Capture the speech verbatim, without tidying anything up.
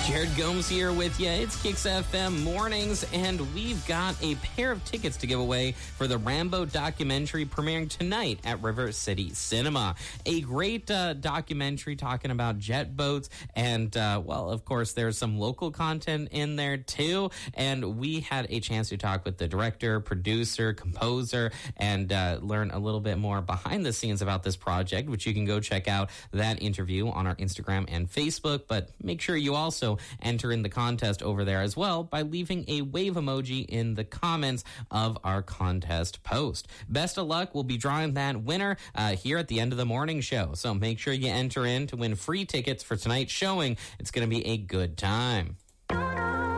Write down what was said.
Jared Gomes here with you. It's Kicks F M Mornings, and we've got a pair of tickets to give away for the Rambo documentary premiering tonight at River City Cinema. A great uh, documentary talking about jet boats, and, uh, well, of course, there's some local content in there, too. And we had a chance to talk with the director, producer, composer, and uh, learn a little bit more behind the scenes about this project, which you can go check out that interview on our Instagram and Facebook. But make sure you also enter in the contest over there as well by leaving a wave emoji in the comments of our contest post. Best of luck. We'll be drawing that winner uh, here at the end of the morning show. So make sure you enter in to win free tickets for tonight's showing. It's going to be a good time.